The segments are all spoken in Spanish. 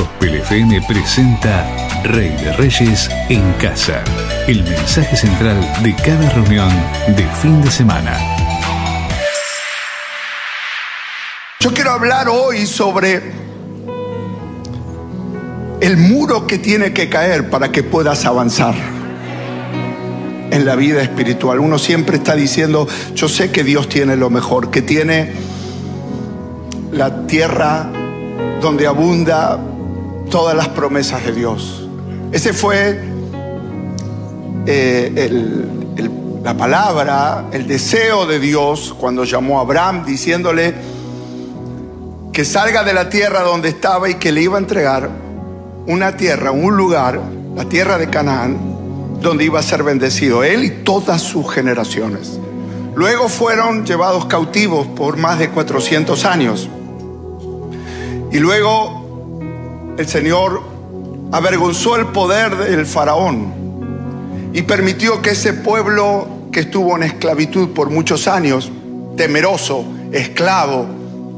Gospel FM presenta Rey de Reyes en Casa, el mensaje central de cada reunión de fin de semana. Yo quiero hablar hoy sobre el muro que tiene que caer para que puedas avanzar en la vida espiritual. Uno siempre está diciendo, yo sé que Dios tiene lo mejor, que tiene la tierra donde abunda todas las promesas de Dios. Ese fue la palabra, el deseo de Dios cuando llamó a Abraham, diciéndole que salga de la tierra donde estaba y que le iba a entregar una tierra, un lugar, la tierra de Canaán, donde iba a ser bendecido él y todas sus generaciones. Luego fueron llevados cautivos por más de 400 años. Y luego el Señor avergonzó el poder del faraón y permitió que ese pueblo que estuvo en esclavitud por muchos años, temeroso, esclavo,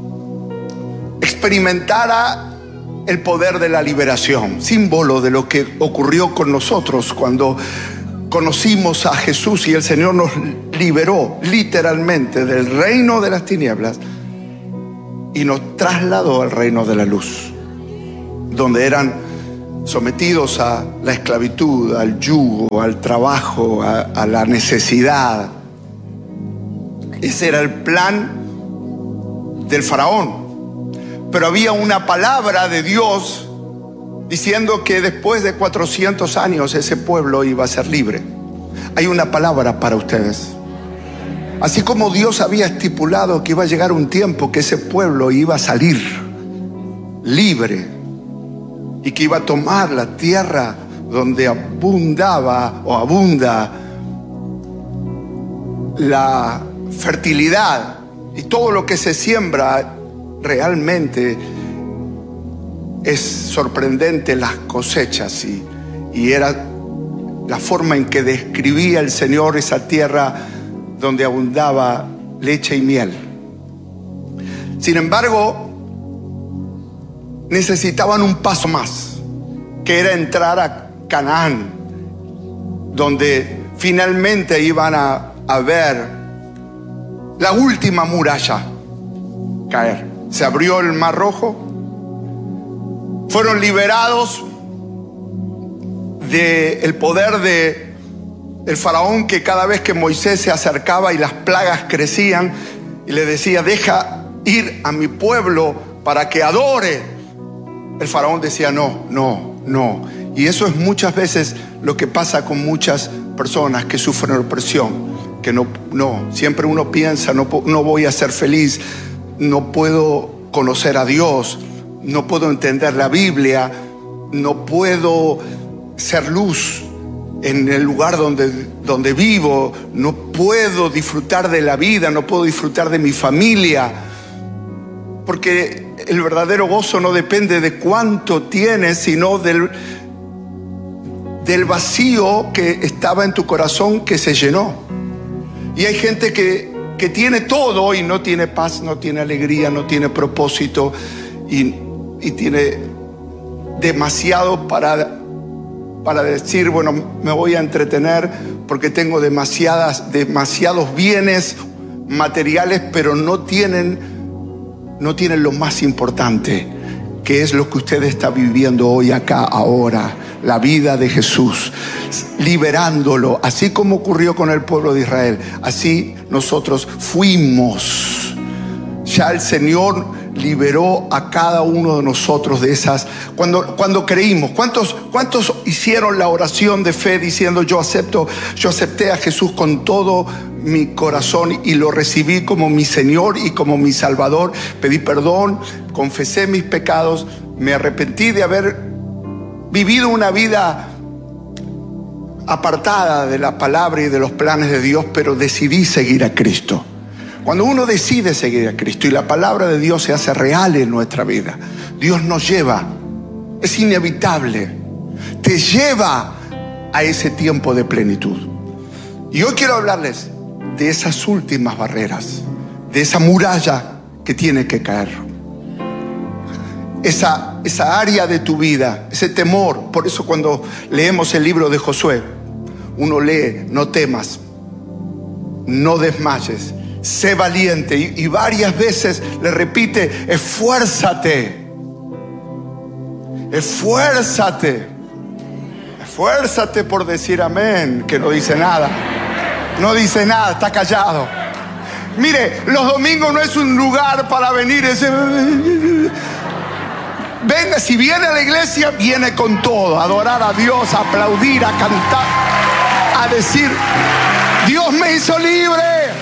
experimentara el poder de la liberación, símbolo de lo que ocurrió con nosotros cuando conocimos a Jesús y el Señor nos liberó literalmente del reino de las tinieblas y nos trasladó al reino de la luz, donde eran sometidos a la esclavitud, al yugo, al trabajo, a la necesidad. Ese era el plan del faraón. Pero había una palabra de Dios diciendo que después de 400 años ese pueblo iba a ser libre. Hay una palabra para ustedes. Así como Dios había estipulado que iba a llegar un tiempo que ese pueblo iba a salir libre y que iba a tomar la tierra donde abundaba o abunda la fertilidad y todo lo que se siembra. Realmente es sorprendente las cosechas y era la forma en que describía el Señor esa tierra donde abundaba leche y miel. Sin embargo, necesitaban un paso más, que era entrar a Canaán, donde finalmente iban a ver la última muralla caer. Se abrió el Mar Rojo, fueron liberados del poder del faraón, que cada vez que Moisés se acercaba y las plagas crecían y le decía, deja ir a mi pueblo para que adore, el faraón decía no. Y eso es muchas veces lo que pasa con muchas personas que sufren opresión, que no, siempre uno piensa, no voy a ser feliz, no puedo conocer a Dios, no puedo entender la Biblia, no puedo ser luz en el lugar donde vivo, no puedo disfrutar de la vida, no puedo disfrutar de mi familia, porque el verdadero gozo no depende de cuánto tienes, sino del vacío que estaba en tu corazón que se llenó. Y hay gente que tiene todo y no tiene paz, no tiene alegría, no tiene propósito y tiene demasiado para decir, bueno, me voy a entretener porque tengo demasiados bienes materiales, pero no tienen lo más importante, que es lo que usted está viviendo hoy acá, ahora, la vida de Jesús, liberándolo, así como ocurrió con el pueblo de Israel. Así nosotros fuimos. Ya el Señor liberó a cada uno de nosotros de esas. Cuando creímos, ¿cuántos hicieron la oración de fe diciendo yo acepté a Jesús con todo mi corazón y lo recibí como mi Señor y como mi Salvador? Pedí perdón, confesé mis pecados, me arrepentí de haber vivido una vida apartada de la palabra y de los planes de Dios, pero decidí seguir a Cristo. Cuando uno decide seguir a Cristo y la palabra de Dios se hace real en nuestra vida, Dios nos lleva, es inevitable, te lleva a ese tiempo de plenitud. Y hoy quiero hablarles de esas últimas barreras, de esa muralla que tiene que caer. esa área de tu vida, ese temor. Por eso cuando leemos el libro de Josué, uno lee: no temas, no desmayes, sé valiente. Y varias veces le repite: esfuérzate, esfuérzate, esfuérzate por decir amén, que no dice nada. No dice nada, está callado. Mire, los domingos no es un lugar para venir y decir... Venga, si viene a la iglesia, viene con todo: a adorar a Dios, a aplaudir, a cantar, a decir: Dios me hizo libre.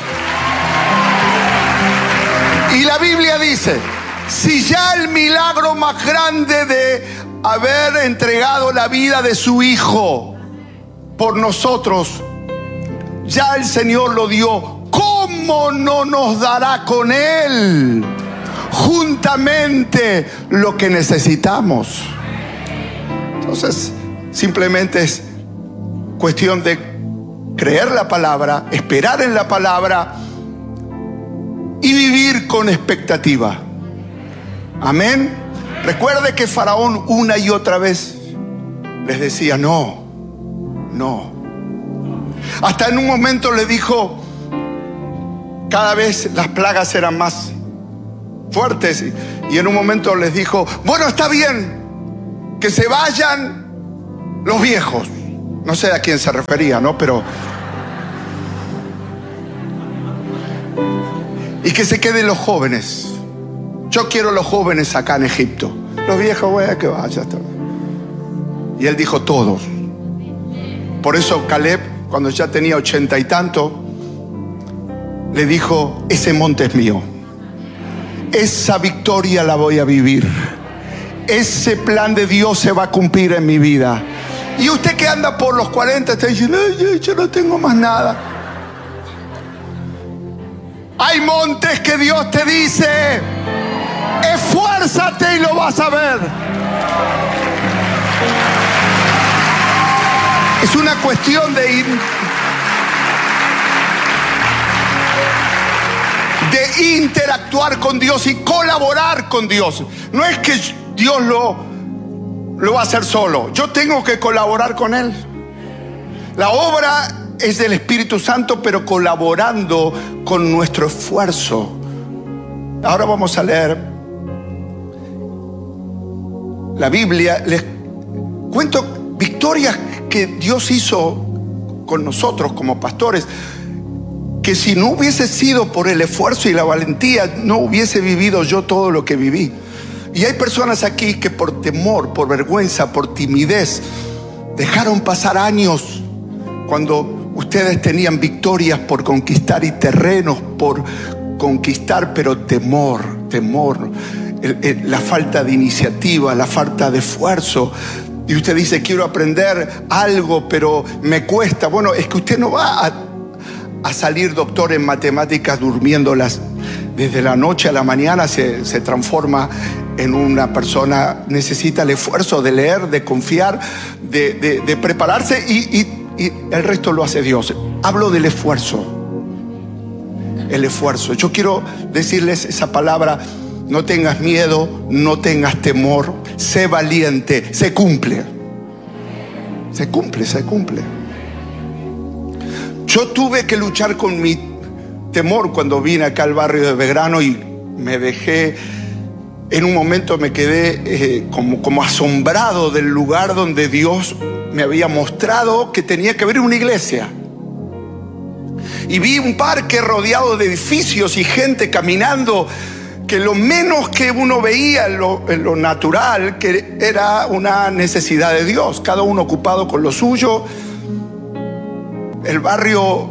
Y la Biblia dice: si ya el milagro más grande de haber entregado la vida de su Hijo por nosotros, ya el Señor lo dio, ¿cómo no nos dará con Él juntamente lo que necesitamos? Entonces, simplemente es cuestión de creer la palabra, esperar en la palabra y vivir con expectativa. Amén. Recuerde que Faraón una y otra vez les decía: no, no. Hasta en un momento le dijo, cada vez las plagas eran más fuertes, y en un momento les dijo: bueno, está bien, que se vayan los viejos. No sé a quién se refería, ¿no? Pero... y que se queden los jóvenes. Yo quiero los jóvenes acá en Egipto. Los viejos, güey, que vaya. Y él dijo: todos. Por eso Caleb, cuando ya tenía 80 y tanto, le dijo: ese monte es mío. Esa victoria la voy a vivir. Ese plan de Dios se va a cumplir en mi vida. Y usted que anda por los 40 está diciendo: ay, yo no tengo más nada. Hay montes que Dios te dice: esfuérzate y lo vas a ver. Es una cuestión de interactuar con Dios y colaborar con Dios. No es que Dios lo va a hacer solo. Yo tengo que colaborar con Él. La obra es del Espíritu Santo, pero colaborando con nuestro esfuerzo. Ahora vamos a leer la Biblia. Les cuento victorias que Dios hizo con nosotros como pastores, que si no hubiese sido por el esfuerzo y la valentía, no hubiese vivido yo todo lo que viví. Y hay personas aquí que por temor, por vergüenza, por timidez, dejaron pasar años cuando ustedes tenían victorias por conquistar y terrenos por conquistar, pero temor, la falta de iniciativa, la falta de esfuerzo. Y usted dice: quiero aprender algo, pero me cuesta. Bueno, es que usted no va a salir doctor en matemáticas durmiéndolas. Desde la noche a la mañana se transforma en una persona. Necesita el esfuerzo de leer, de confiar, de prepararse, y el resto lo hace Dios. Hablo del esfuerzo. El esfuerzo. Yo quiero decirles esa palabra: no tengas miedo, no tengas temor, sé valiente. Se cumple. Se cumple, se cumple. Yo tuve que luchar con mi temor cuando vine acá al barrio de Belgrano, y me dejé, en un momento me quedé como asombrado del lugar donde Dios me había mostrado que tenía que haber una iglesia. Y vi un parque rodeado de edificios y gente caminando, que lo menos que uno veía en lo natural, que era una necesidad de Dios, cada uno ocupado con lo suyo. El barrio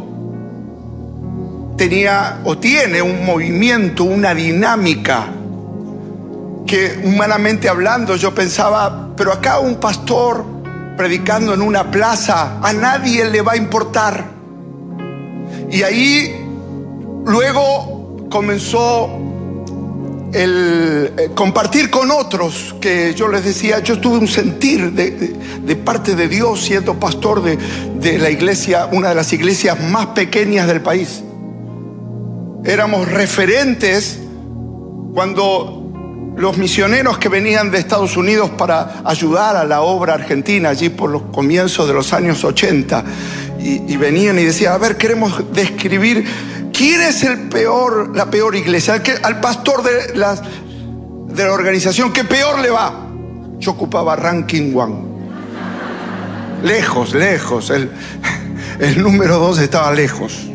tenía o tiene un movimiento, una dinámica, que humanamente hablando yo pensaba: pero acá un pastor predicando en una plaza, a nadie le va a importar. Y ahí luego comenzó el compartir con otros, que yo les decía: yo tuve un sentir de parte de Dios siendo pastor de la iglesia, una de las iglesias más pequeñas del país. Éramos referentes cuando los misioneros que venían de Estados Unidos para ayudar a la obra argentina allí por los comienzos de los años 80 y venían y decían, a ver, queremos describir quién es la peor iglesia, al pastor de la organización que peor le va. Yo ocupaba ranking 1, lejos, el número 2 estaba lejos.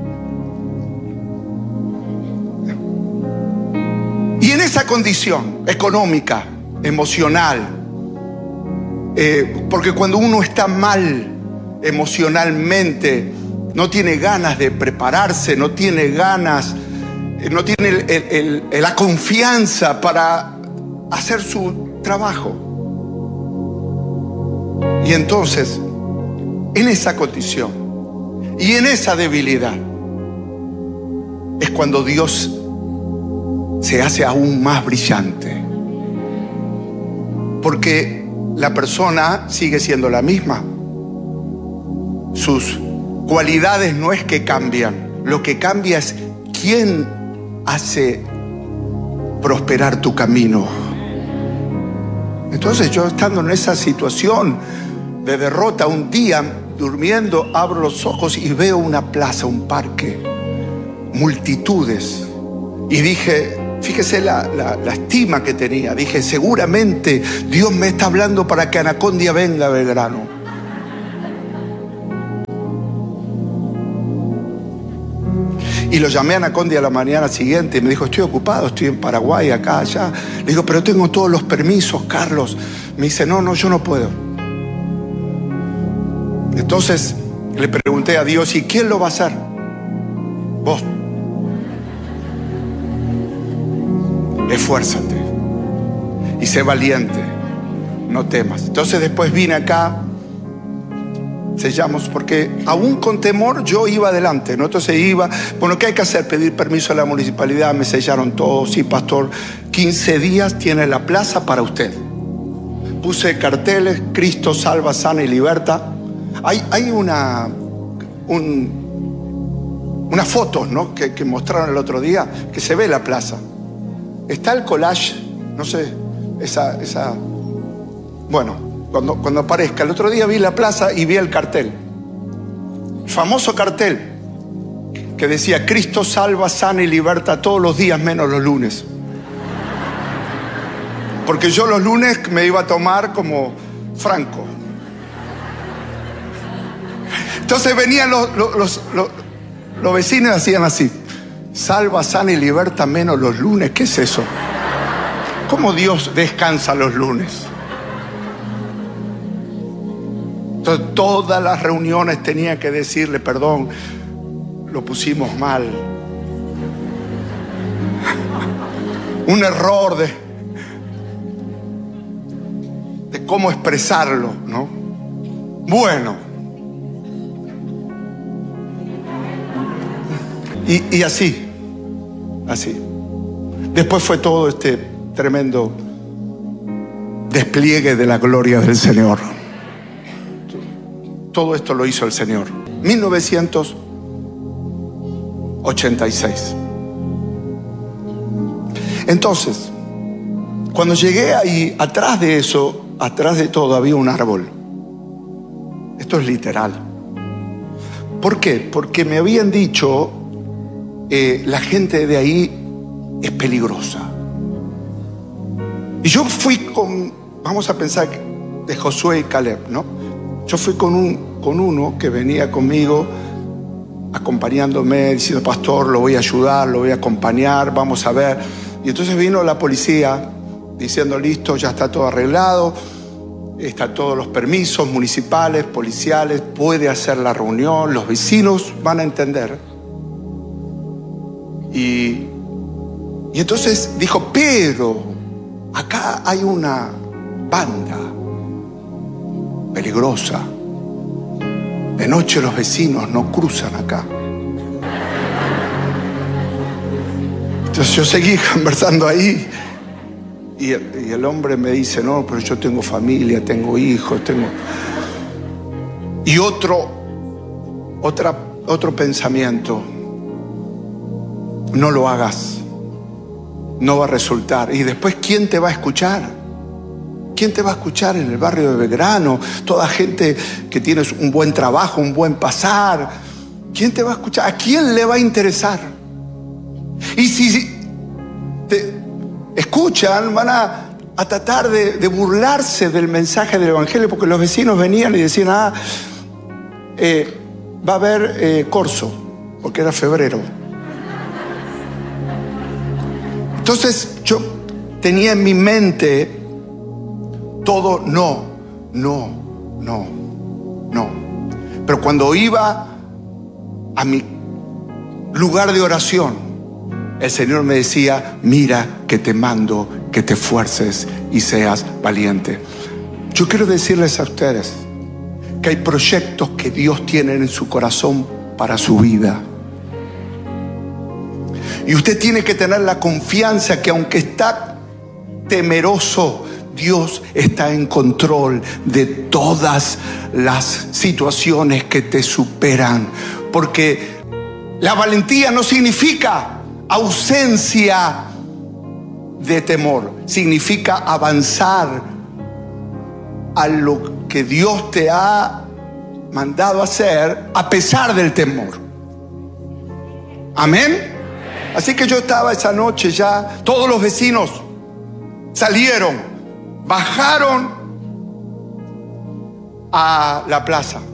Y en esa condición económica, emocional, porque cuando uno está mal emocionalmente, no tiene ganas de prepararse, no tiene ganas, no tiene la confianza para hacer su trabajo. Y entonces, en esa condición y en esa debilidad, es cuando Dios se hace aún más brillante, porque la persona sigue siendo la misma. Sus cualidades no es que cambian, lo que cambia es quién hace prosperar tu camino. Entonces yo, estando en esa situación de derrota, un día durmiendo abro los ojos y veo una plaza, un parque, multitudes, y dije, fíjese la estima que tenía. Dije, seguramente Dios me está hablando para que Anacondia venga a Belgrano. Y lo llamé a Anacondia a la mañana siguiente y me dijo, estoy ocupado, estoy en Paraguay, acá, allá. Le digo, pero tengo todos los permisos, Carlos. Me dice, no, yo no puedo. Entonces le pregunté a Dios, ¿y quién lo va a hacer? Vos. Esfuérzate y sé valiente, no temas. Entonces después vine acá, sellamos, porque aún con temor yo iba adelante, ¿no? Entonces iba, bueno, ¿qué hay que hacer? Pedir permiso a la municipalidad, me sellaron todo, sí, pastor, 15 días tiene la plaza para usted. Puse carteles, Cristo salva, sana y liberta. Hay unas fotos, ¿no? que mostraron el otro día, que se ve la plaza. Está el collage, no sé, esa. Bueno, cuando aparezca. El otro día vi la plaza y vi el cartel. El famoso cartel que decía, Cristo salva, sana y liberta todos los días menos los lunes. Porque yo los lunes me iba a tomar como Franco. Entonces venían los vecinos, hacían así. Salva, sana y liberta menos los lunes. ¿Qué es eso? ¿Cómo Dios descansa los lunes? Entonces todas las reuniones tenía que decirle, perdón, lo pusimos mal. Un error de cómo expresarlo, ¿no? Bueno. Y así. Después fue todo este tremendo despliegue de la gloria del Señor. Todo esto lo hizo el Señor. 1986. Entonces, cuando llegué ahí, atrás de eso, atrás de todo había un árbol. Esto es literal. ¿Por qué? Porque me habían dicho, la gente de ahí es peligrosa. Y yo fui vamos a pensar, de Josué y Caleb, ¿no? Yo fui con uno que venía conmigo, acompañándome, diciendo, pastor, lo voy a ayudar, lo voy a acompañar, vamos a ver. Y entonces vino la policía diciendo, listo, ya está todo arreglado, están todos los permisos municipales, policiales, puede hacer la reunión, los vecinos van a entender. Y entonces dijo, pero acá hay una banda peligrosa. De noche los vecinos no cruzan acá. Entonces yo seguí conversando ahí y el hombre me dice, no, pero yo tengo familia, tengo hijos, Y otro pensamiento, no lo hagas. no va a resultar. Y después, ¿quién te va a escuchar? ¿Quién te va a escuchar en el barrio de Belgrano? Toda gente que tiene un buen trabajo, un buen pasar. ¿Quién te va a escuchar? ¿A quién le va a interesar? Y si te escuchan, van a tratar de burlarse del mensaje del Evangelio, porque los vecinos venían y decían, va a haber corso, porque era febrero. Entonces yo tenía en mi mente todo no. Pero cuando iba a mi lugar de oración, el Señor me decía, mira que te mando que te esfuerces y seas valiente. Yo quiero decirles a ustedes que hay proyectos que Dios tiene en su corazón para su vida. Y usted tiene que tener la confianza que aunque está temeroso, Dios está en control de todas las situaciones que te superan. Porque la valentía no significa ausencia de temor, significa avanzar a lo que Dios te ha mandado hacer a pesar del temor. Amén. Así que yo estaba esa noche ya, todos los vecinos salieron, bajaron a la plaza.